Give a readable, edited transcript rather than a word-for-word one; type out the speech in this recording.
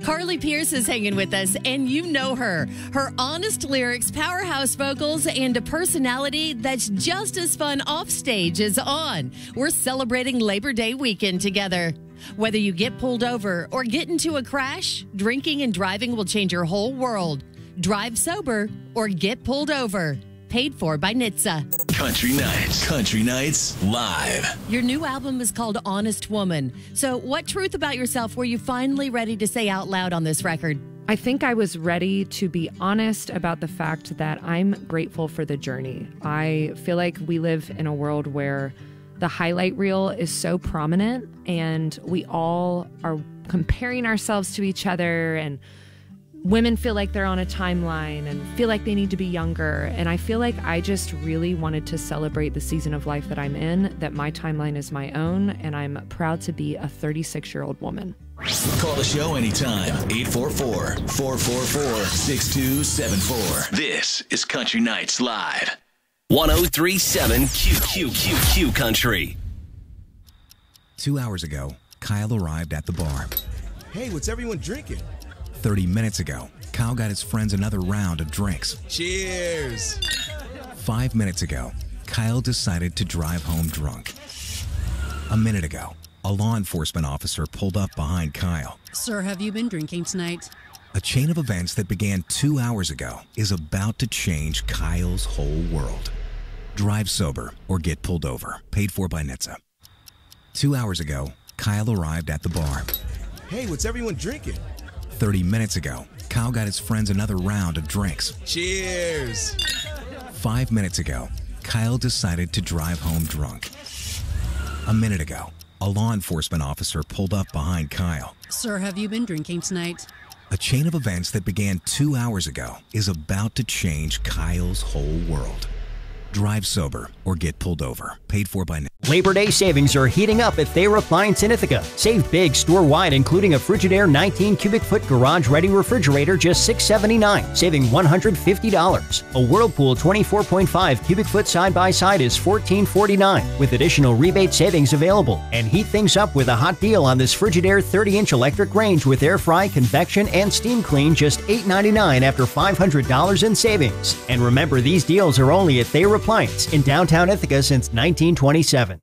Carly Pierce is hanging with us, and you know her. Her honest lyrics, powerhouse vocals, and a personality that's just as fun off stage as on. We're celebrating Labor Day weekend together. Whether you get pulled over or get into a crash, drinking and driving will change your whole world. Drive sober or get pulled over. Paid for by NHTSA. Country Nights Live. Your new album is called Honest Woman. So what truth about yourself were you finally ready to say out loud on this record? I think I was ready to be honest about the fact that I'm grateful for the journey. I feel like we live in a world where the highlight reel is so prominent and we all are comparing ourselves to each other, and women feel like they're on a timeline and feel like they need to be younger. And I feel like I just really wanted to celebrate the season of life that I'm in, that my timeline is my own, and I'm proud to be a 36-year-old woman. Call the show anytime. 844-444-6274. This is Country Nights Live. 1037 QQQQ Country. 2 hours ago, Kyle arrived at the bar. Hey, what's everyone drinking? 30 minutes ago, Kyle got his friends another round of drinks. Cheers! 5 minutes ago, Kyle decided to drive home drunk. A minute ago, a law enforcement officer pulled up behind Kyle. Sir, have you been drinking tonight? A chain of events that began 2 hours ago is about to change Kyle's whole world. Drive sober or get pulled over. Paid for by NHTSA. 2 hours ago, Kyle arrived at the bar. Hey, what's everyone drinking? 30 minutes ago, Kyle got his friends another round of drinks. Cheers! 5 minutes ago, Kyle decided to drive home drunk. A minute ago, a law enforcement officer pulled up behind Kyle. Sir, have you been drinking tonight? A chain of events that began 2 hours ago is about to change Kyle's whole world. Drive sober or get pulled over. Paid for by NHTSA. Labor Day savings are heating up at Thayer Appliance in Ithaca. Save big store-wide, including a Frigidaire 19 cubic foot garage-ready refrigerator, just $679, saving $150. A Whirlpool 24.5 cubic foot side-by-side is $1449, with additional rebate savings available. And heat things up with a hot deal on this Frigidaire 30-inch electric range with air fry, convection, and steam clean, just $899 after $500 in savings. And remember, these deals are only at Thayer Appliance in downtown Ithaca since 1927.